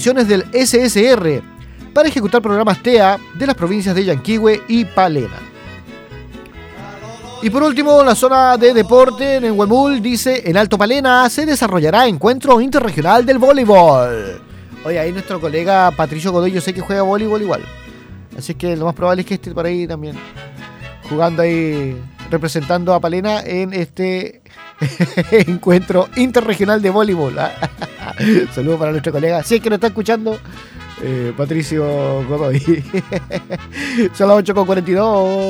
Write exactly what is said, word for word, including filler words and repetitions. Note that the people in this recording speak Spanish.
del S S R para ejecutar programas T E A de las provincias de Yanquihue y Palena. Y por último, la zona de deporte en Huemul dice: en Alto Palena se desarrollará encuentro interregional del voleibol. Oye, ahí nuestro colega Patricio Godoy, yo sé que juega voleibol igual, así que lo más probable es que esté por ahí también jugando ahí, representando a Palena en este encuentro interregional de voleibol. Saludos para nuestro colega, si es que nos está escuchando, eh, Patricio Godoy. Son las ocho con cuarenta y dos.